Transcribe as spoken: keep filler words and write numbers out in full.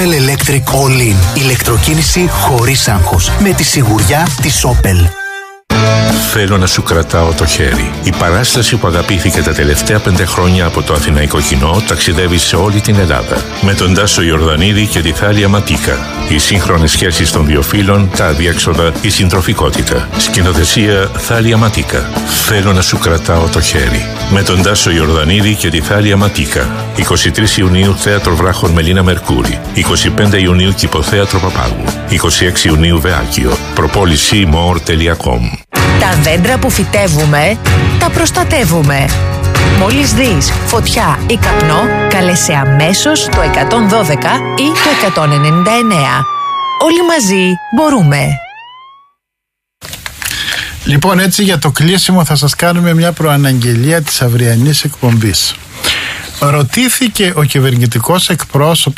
Electric All-in. Ηλεκτροκίνηση χωρίς άγχος. Με τη σιγουριά της Opel. Θέλω να σου κρατάω το χέρι. Η παράσταση που αγαπήθηκε τα τελευταία πέντε χρόνια από το αθηναϊκό κοινό ταξιδεύει σε όλη την Ελλάδα. Με τον Τάσο Ιορδανίδη και τη Θάλια Ματίκα. Οι σύγχρονες σχέσεις των δύο φύλων, τα αδιέξοδα, η συντροφικότητα. Σκηνοθεσία Θάλια Ματίκα. Θέλω να σου κρατάω το χέρι. Με τον Τάσο Ιορδανίδη και τη Θάλια Ματίκα. εικοστή τρίτη Ιουνίου Θέατρο Βράχων Μελίνα Μερκούρη. εικοστή πέμπτη Ιουνίου Κηποθέατρο Παπάγου. εικοστή έκτη Ιουνίου Βεάκιο. Προπόληση more τελεία com. Τα δέντρα που φυτεύουμε, τα προστατεύουμε. Μόλις δεις φωτιά ή καπνό, κάλεσε αμέσως το εκατόν δώδεκα ή το εκατόν ενενήντα εννέα. Όλοι μαζί μπορούμε. Λοιπόν, έτσι για το κλείσιμο θα σας κάνουμε μια προαναγγελία της αυριανής εκπομπής. Ρωτήθηκε ο κυβερνητικός εκπρόσωπος